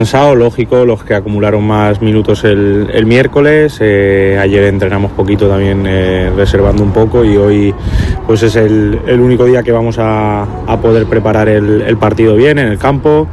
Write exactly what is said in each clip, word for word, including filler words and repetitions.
Cansado, lógico, los que acumularon más minutos el, el miércoles, eh, ayer entrenamos poquito también, eh, reservando un poco, y hoy pues es el, el único día que vamos a, a poder preparar el, el partido bien en el campo.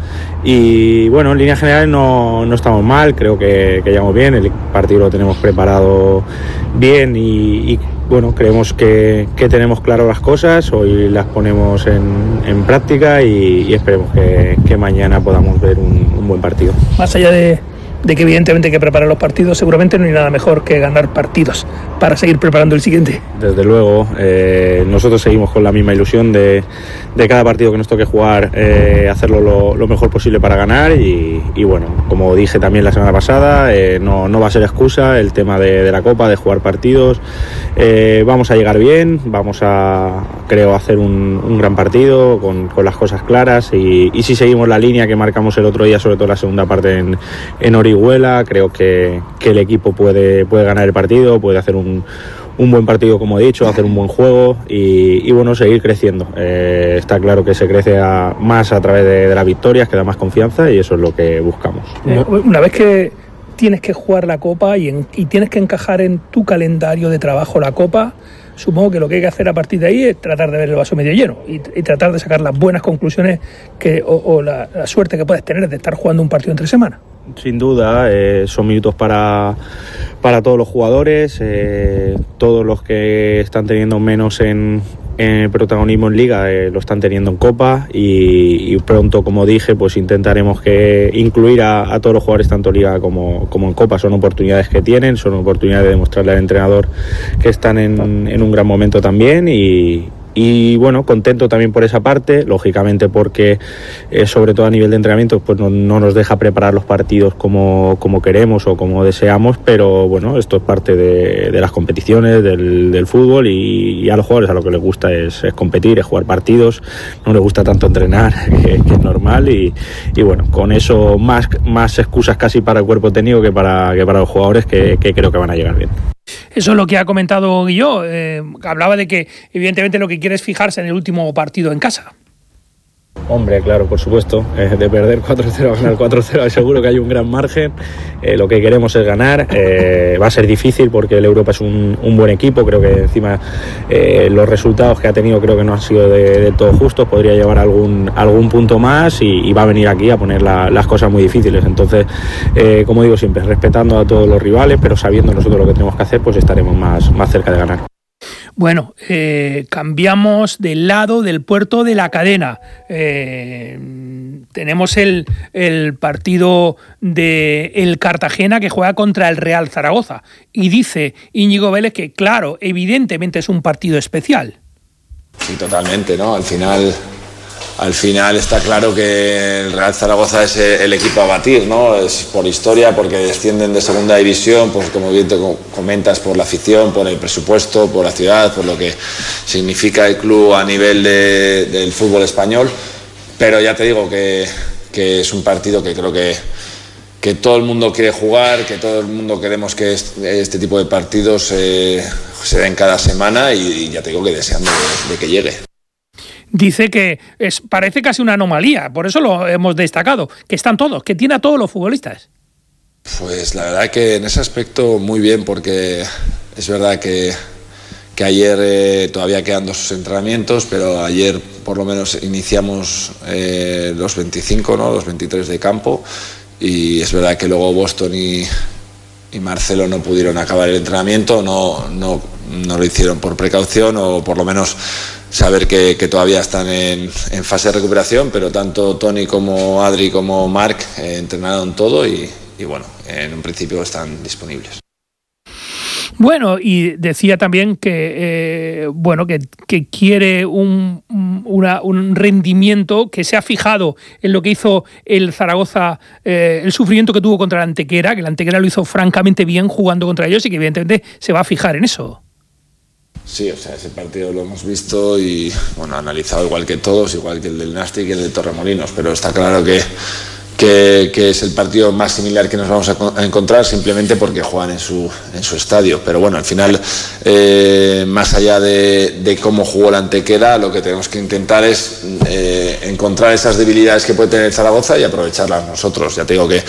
Y bueno, en líneas generales no, no estamos mal, creo que, que llevamos bien, el partido lo tenemos preparado bien y, y bueno, creemos que, que tenemos claro las cosas, hoy las ponemos en, en práctica y, y esperemos que, que mañana podamos ver un, un buen partido. Más allá de, de que evidentemente hay que preparar los partidos, seguramente no hay nada mejor que ganar partidos para seguir preparando el siguiente. Desde luego, eh, nosotros seguimos con la misma ilusión de, de cada partido que nos toque jugar, eh, hacerlo lo, lo mejor posible para ganar y, y bueno, como dije también la semana pasada, eh, no, no va a ser excusa el tema de, de la Copa, de jugar partidos. Eh, vamos a llegar bien, vamos a, creo, hacer un, un gran partido con, con las cosas claras y, y si seguimos la línea que marcamos el otro día, sobre todo la segunda parte en, en Orihuela, creo que, que el equipo puede, puede ganar el partido, puede hacer un, un buen partido, como he dicho, hacer un buen juego y, y bueno, seguir creciendo. Eh, está claro que se crece a, más a través de, de las victorias, que da más confianza y eso es lo que buscamos. Eh, una vez que tienes que jugar la Copa y, en, y tienes que encajar en tu calendario de trabajo la Copa, supongo que lo que hay que hacer a partir de ahí es tratar de ver el vaso medio lleno y, y tratar de sacar las buenas conclusiones que, o, o la, la suerte que puedes tener de estar jugando un partido entre semanas. Sin duda, eh, son minutos para, para todos los jugadores, eh, todos los que están teniendo menos en, en protagonismo en Liga eh, lo están teniendo en Copa y, y pronto, como dije, pues intentaremos que incluir a, a todos los jugadores tanto en Liga como, como en Copa. Son oportunidades que tienen, son oportunidades de demostrarle al entrenador que están en, en un gran momento también y Y bueno, contento también por esa parte, lógicamente porque eh, sobre todo a nivel de entrenamiento pues no, no nos deja preparar los partidos como, como queremos o como deseamos, pero bueno, esto es parte de, de las competiciones, del, del fútbol y, y a los jugadores a lo que les gusta es, es competir, es jugar partidos, no les gusta tanto entrenar, que, que es normal y, y bueno, con eso más, más excusas casi para el cuerpo técnico que para, que para los jugadores que, que creo que van a llegar bien. Eso es lo que ha comentado Guilló. Eh, hablaba de que evidentemente lo que quiere es fijarse en el último partido en casa. Hombre, claro, por supuesto, eh, de perder cuatro cero a ganar cuatro cero seguro que hay un gran margen, eh, lo que queremos es ganar, eh, va a ser difícil porque el Europa es un, un buen equipo, creo que encima eh, los resultados que ha tenido creo que no han sido de, de todo justos, podría llevar algún, algún punto más y, y va a venir aquí a poner la, las cosas muy difíciles, entonces eh, como digo siempre, respetando a todos los rivales, pero sabiendo nosotros lo que tenemos que hacer, pues estaremos más, más cerca de ganar. Bueno, eh, cambiamos del lado del puerto de la cadena. Eh, tenemos el, el partido de el Cartagena que juega contra el Real Zaragoza. Y dice Íñigo Vélez que, claro, evidentemente es un partido especial. Sí, totalmente, ¿no? Al final, al final está claro que el Real Zaragoza es el equipo a batir, ¿no? Es por historia, porque descienden de segunda división, pues como bien te comentas, por la afición, por el presupuesto, por la ciudad, por lo que significa el club a nivel de, del fútbol español. Pero ya te digo que, que es un partido que creo que, que todo el mundo quiere jugar, que todo el mundo queremos que este, este tipo de partidos eh, se den cada semana y, y ya te digo que deseando de, de que llegue. Dice que es, parece casi una anomalía, por eso lo hemos destacado, que están todos, que tiene a todos los futbolistas. Pues la verdad que en ese aspecto muy bien, porque es verdad que, que ayer eh, todavía quedan dos entrenamientos, pero ayer por lo menos iniciamos eh, los veinticinco, ¿no? Los veintitrés de campo, y es verdad que luego Boston y, y Marcelo no pudieron acabar el entrenamiento, no, no, no lo hicieron por precaución o por lo menos saber que, que todavía están en, en fase de recuperación, pero tanto Tony como Adri como Marc eh, entrenaron todo y, y bueno, en un principio están disponibles. Bueno, y decía también que eh, bueno que, que quiere un, una, un rendimiento que se ha fijado en lo que hizo el Zaragoza, eh, el sufrimiento que tuvo contra el Antequera, que el Antequera lo hizo francamente bien jugando contra ellos y que evidentemente se va a fijar en eso. Sí, o sea, ese partido lo hemos visto y bueno, analizado igual que todos, igual que el del Nastic y el de Torremolinos, pero está claro que, que, que es el partido más similar que nos vamos a, a encontrar, simplemente porque juegan en su, en su estadio. Pero bueno, al final, eh, más allá de, de cómo jugó la Antequera, lo que tenemos que intentar es eh, encontrar esas debilidades que puede tener Zaragoza y aprovecharlas nosotros. Ya te digo que